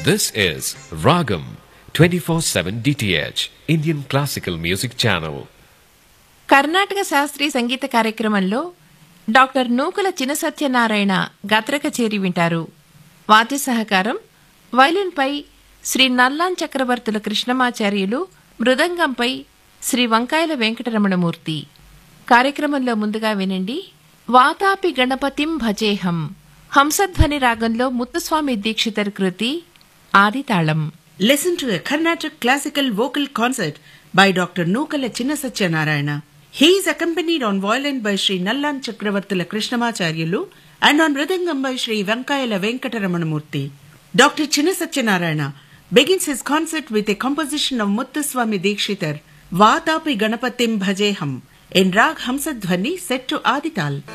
This is Ragam 24/7 DTH Indian Classical Music Channel. Karnataka శాస్త్రీయ సంగీత కార్యక్రమంలో doctor నూకల చిన సత్యనారాయణ గాత్ర కచేరి వింటారు. వాద్య సహకారం వైలిన్పై శ్రీ నల్లాన్ చక్రవర్తుల కృష్ణమాచార్యులు, మృదంగంపై శ్రీ వంకాయల వెంకటరమణమూర్తి. కార్యక్రమంలో ముందుగా వినండి వాతాపి గణపతిం భజేహం, హంసధ్వని రాగంలో ముత్తుస్వామి దీక్షితర్ కృతి, ఆదితాళం. Listen to a Carnatic classical vocal concert by Dr. Nukala Chinna Satyanarayana. He is accompanied on violin by Sri Nallan Chakravartula Krishnamacharyulu and on mridangam by Sri Vankayala Venkataramanamurthy. Dr. Chinna Satyanarayana begins his concert with a composition of Muthuswami Dikshitar, Vaatapi Ganapatim Bhajeham, in Rag Hamsadhvani set to Adital.